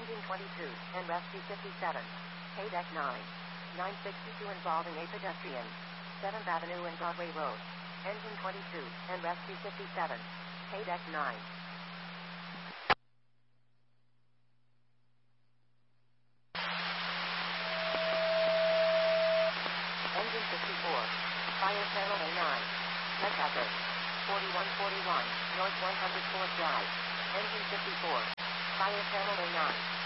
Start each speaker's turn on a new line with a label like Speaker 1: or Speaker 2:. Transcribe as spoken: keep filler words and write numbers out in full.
Speaker 1: Engine twenty-two, and rescue fifty-seven. K-Deck nine. nine sixty-two involving a pedestrian. seventh Avenue and Broadway Road. Engine twenty-two, and rescue fifty-seven. K-Deck nine. Engine fifty-four. Fire Channel A nine. Net hazard. forty-one forty-one, North one hundred fourth Drive. Engine fifty-four. Fire Channel A nine.